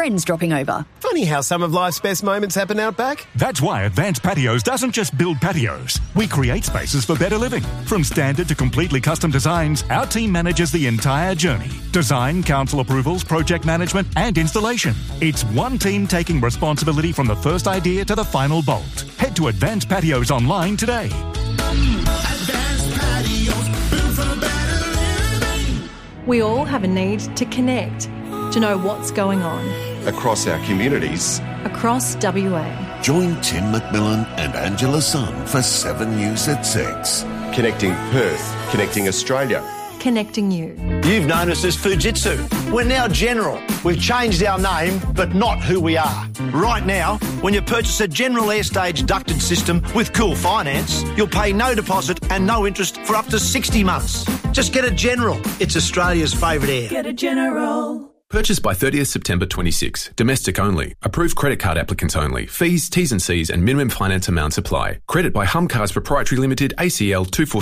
friends dropping over. Funny how some of life's best moments happen out back. That's why Advanced Patios doesn't just build patios. We create spaces for better living. From standard to completely custom designs, our team manages the entire journey. Design, council approvals, project management and installation. It's one team taking responsibility from the first idea to the final bolt. Head to Advanced Patios online today. Advanced Patios, built for better living. We all have a need to connect, to know what's going on. Across our communities. Across WA. Join Tim McMillan and Angela Sun for 7 News at 6. Connecting Perth, connecting Australia. Connecting you. You've known us as Fujitsu. We're now General. We've changed our name, but not who we are. Right now, when you purchase a General Airstage ducted system with Cool Finance, you'll pay no deposit and no interest for up to 60 months. Just get a General. It's Australia's favourite air. Get a General. Purchased by 30th September 26. Domestic only. Approved credit card applicants only. Fees, T's and C's and minimum finance amounts apply. Credit by Hum Cars Proprietary Limited, ACL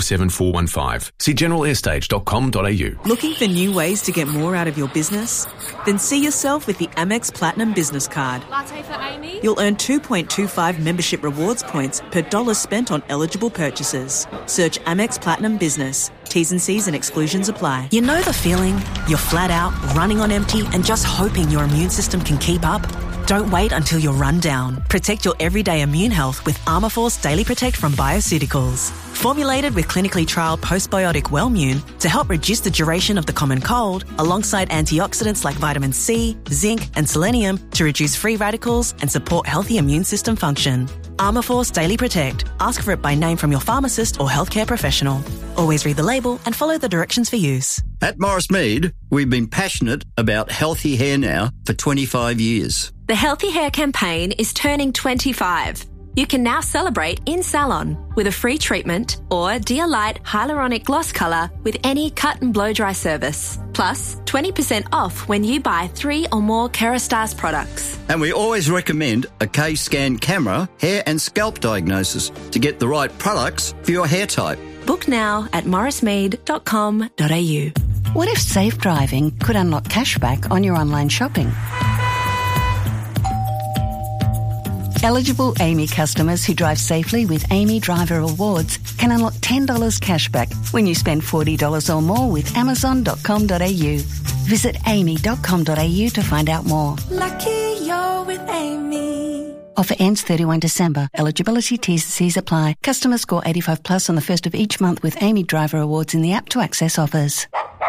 247415. See generalairstage.com.au. Looking for new ways to get more out of your business? Then see yourself with the Amex Platinum Business Card. Latte for Amy? You'll earn 2.25 membership rewards points per dollar spent on eligible purchases. Search Amex Platinum Business. T's and C's and exclusions apply. You know the feeling? You're flat out, running on empty and just hoping your immune system can keep up? Don't wait until you're run down. Protect your everyday immune health with Armour Force Daily Protect from Bioceuticals. Formulated with clinically trialled postbiotic Wellmune to help reduce the duration of the common cold, alongside antioxidants like vitamin C, zinc and selenium to reduce free radicals and support healthy immune system function. Armour Force Daily Protect. Ask for it by name from your pharmacist or healthcare professional. Always read the label and follow the directions for use. At Morris Mead, we've been passionate about healthy hair now for 25 years. The Healthy Hair campaign is turning 25. You can now celebrate in salon with a free treatment or Dear Light Hyaluronic Gloss Colour with any cut and blow dry service. Plus, 20% off when you buy 3 or more Kerastase products. And we always recommend a K-Scan camera, hair and scalp diagnosis to get the right products for your hair type. Book now at morrismead.com.au. What if safe driving could unlock cashback on your online shopping? Eligible Amy customers who drive safely with Amy Driver Rewards can unlock $10 cashback when you spend $40 or more with Amazon.com.au. Visit amy.com.au to find out more. Lucky you're with Amy. Offer ends 31 December. Eligibility T's and C's apply. Customers score 85 plus on the first of each month with Amy Driver Rewards in the app to access offers.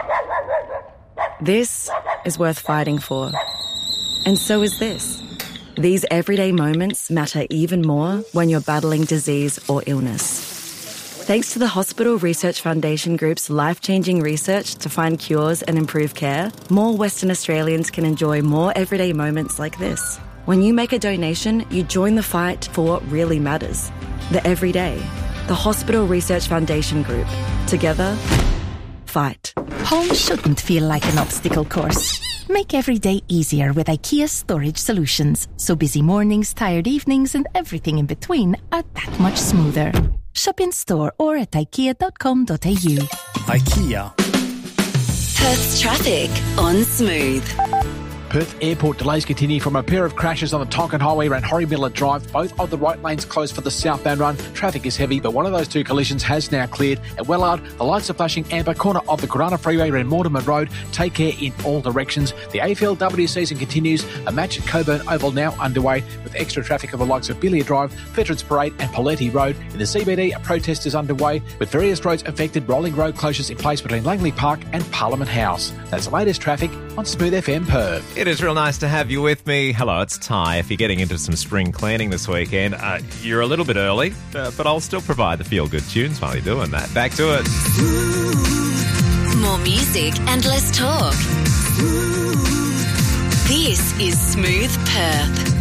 This is worth fighting for. And so is this. These everyday moments matter even more when you're battling disease or illness. Thanks to the Hospital Research Foundation Group's life-changing research to find cures and improve care, more Western Australians can enjoy more everyday moments like this. When you make a donation, you join the fight for what really matters. The everyday. The Hospital Research Foundation Group. Together, fight. Home shouldn't feel like an obstacle course. Make every day easier with IKEA Storage Solutions, so busy mornings, tired evenings and everything in between are that much smoother. Shop in store or at ikea.com.au. IKEA. Perth's traffic on Smooth. Perth Airport delays continue from a pair of crashes on the Tonkin Highway around Horry-Miller Drive. Both of the right lanes closed for the southbound run. Traffic is heavy, but one of those two collisions has now cleared. At Wellard, the lights are flashing amber. Corner of the Corunna Freeway around Mortimer Road. Take care in all directions. The AFLW season continues. A match at Coburn Oval now underway with extra traffic of the likes of Billiard Drive, Veterans Parade and Paletti Road. In the CBD, a protest is underway with various roads affected. Rolling road closures in place between Langley Park and Parliament House. That's the latest traffic on Smooth FM Perth. It is real nice to have you with me. Hello, it's Ty. If you're getting into some spring cleaning this weekend, you're a little bit early, but I'll still provide the feel-good tunes while you're doing that. Back to it. More music and less talk. This is Smooth Perth.